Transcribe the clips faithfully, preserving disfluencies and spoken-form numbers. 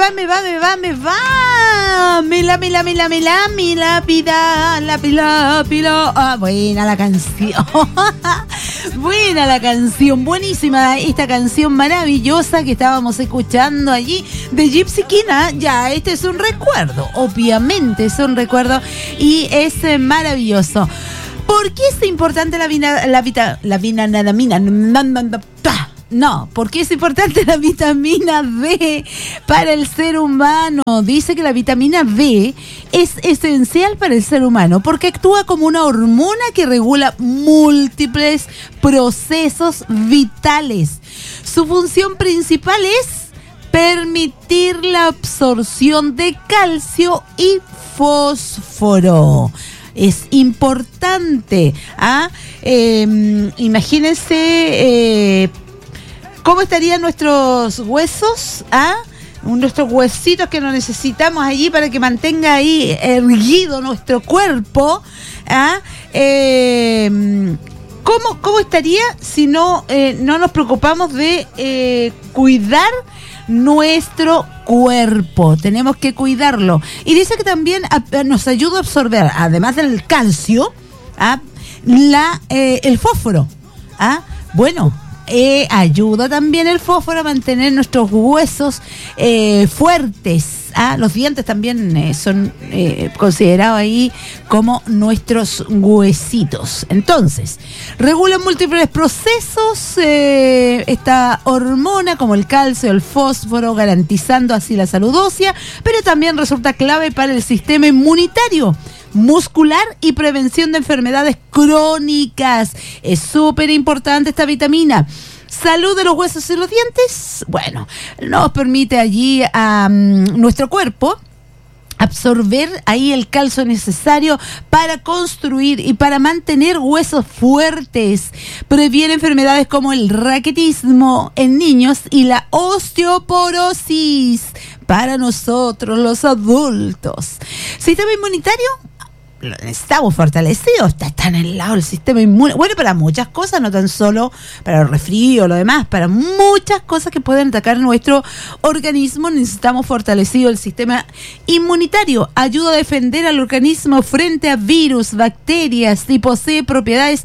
va, me va, me va, me va. Me la, me la, me la, me la, me la, pida, la pila, pila. Ah, buena la canción. Buena la canción, buenísima esta canción maravillosa que estábamos escuchando allí de Gypsy King. ¿Ah? Ya, este es un recuerdo, obviamente es un recuerdo y es eh, maravilloso. ¿Por qué es importante la vina, la vita, la vinanadamina? No, ¿por qué es importante la vitamina D para el ser humano? Dice que la vitamina D es esencial para el ser humano porque actúa como una hormona que regula múltiples procesos vitales. Su función principal es permitir la absorción de calcio y fósforo. Es importante. ¿Ah? Eh, imagínense eh, cómo estarían nuestros huesos, ¿ah? Nuestros huesitos que nos necesitamos allí para que mantenga ahí erguido nuestro cuerpo. ¿Ah? Eh, ¿cómo, ¿Cómo estaría si no, eh, no nos preocupamos de eh, cuidar nuestro cuerpo? Tenemos que cuidarlo. Y dice que también a, nos ayuda a absorber, además del calcio, ¿ah? la, eh, el fósforo. ¿Ah? Bueno, eh, ayuda también el fósforo a mantener nuestros huesos eh, fuertes. ¿Ah? Los dientes también eh, son eh, considerados ahí como nuestros huesitos. Entonces, regula múltiples procesos eh, esta hormona como el calcio, el fósforo, garantizando así la salud ósea, pero también resulta clave para el sistema inmunitario, muscular y prevención de enfermedades crónicas. Es súper importante esta vitamina. Salud de los huesos y los dientes, bueno, nos permite allí a um, nuestro cuerpo absorber ahí el calcio necesario para construir y para mantener huesos fuertes. Previene enfermedades como el raquitismo en niños y la osteoporosis para nosotros los adultos. Sistema inmunitario, estamos fortalecidos, está, está en el lado del sistema inmune. Bueno, para muchas cosas, no tan solo para el resfrío, lo demás, para muchas cosas que pueden atacar nuestro organismo, necesitamos fortalecido el sistema inmunitario. Ayuda a defender al organismo frente a virus, bacterias y posee propiedades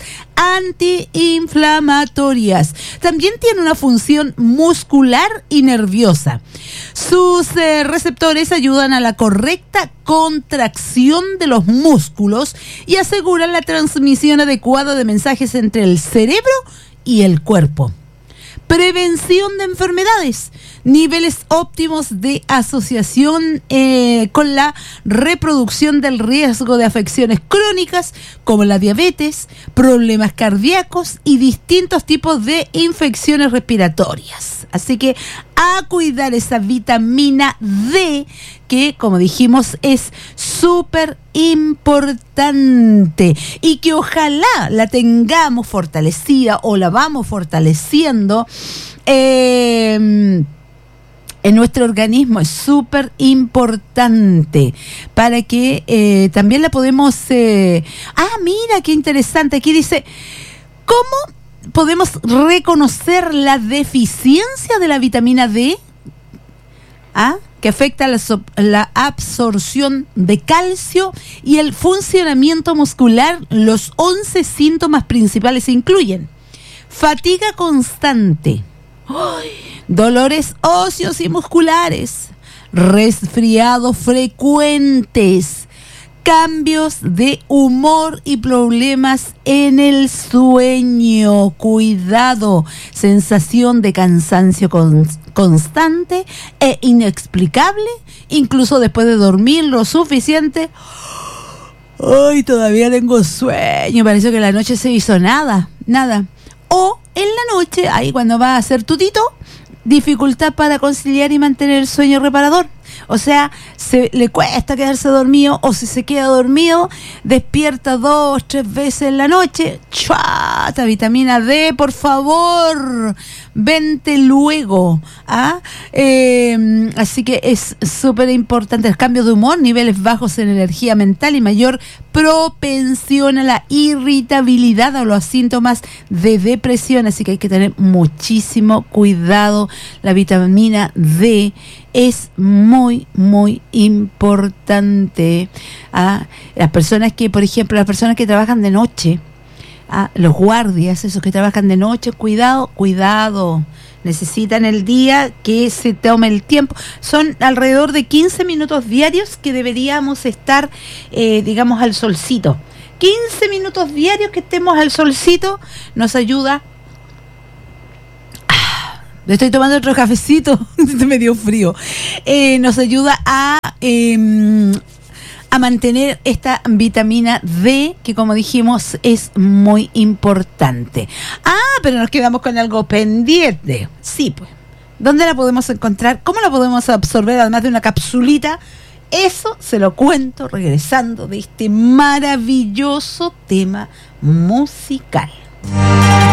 antiinflamatorias. También tiene una función muscular y nerviosa. Sus eh, receptores ayudan a la correcta contracción de los músculos y aseguran la transmisión adecuada de mensajes entre el cerebro y el cuerpo. Prevención de enfermedades, niveles óptimos de asociación eh, con la reproducción del riesgo de afecciones crónicas como la diabetes, problemas cardíacos y distintos tipos de infecciones respiratorias. Así que a cuidar esa vitamina D que, como dijimos, es súper importante y que ojalá la tengamos fortalecida o la vamos fortaleciendo eh, en nuestro organismo. Es súper importante para que eh, también la podemos... Eh, ah, mira, qué interesante. Aquí dice, ¿cómo podemos reconocer la deficiencia de la vitamina D? ¿Ah? Que afecta la, so- la absorción de calcio y el funcionamiento muscular. Los once síntomas principales incluyen fatiga constante, ¡ay!, dolores óseos y musculares, resfriados frecuentes, cambios de humor y problemas en el sueño. Cuidado, sensación de cansancio con, constante e inexplicable, incluso después de dormir lo suficiente. Ay, todavía tengo sueño, parece que la noche se hizo nada, nada. O en la noche, ahí cuando va a hacer tutito, dificultad para conciliar y mantener el sueño reparador. O sea, se le cuesta quedarse dormido, o si se queda dormido, despierta dos, tres veces en la noche. ¡Chuata! Vitamina D, por favor, vente luego. ¿Ah? Eh, así que es súper importante el cambio de humor, niveles bajos en energía mental y mayor propensión a la irritabilidad o los síntomas de depresión. Así que hay que tener muchísimo cuidado. La vitamina D es muy, muy importante. ¿Ah? Las personas que, por ejemplo, las personas que trabajan de noche, ¿ah? Los guardias, esos que trabajan de noche, cuidado, cuidado. Necesitan el día que se tome el tiempo. Son alrededor de quince minutos diarios que deberíamos estar, eh, digamos, al solcito. quince minutos diarios que estemos al solcito nos ayuda. Ah, le estoy tomando otro cafecito, se me dio frío. Eh, nos ayuda a... Eh, a mantener esta vitamina D, que como dijimos es muy importante. Ah, pero nos quedamos con algo pendiente. Sí, pues. ¿Dónde la podemos encontrar? ¿Cómo la podemos absorber además de una capsulita? Eso se lo cuento regresando de este maravilloso tema musical.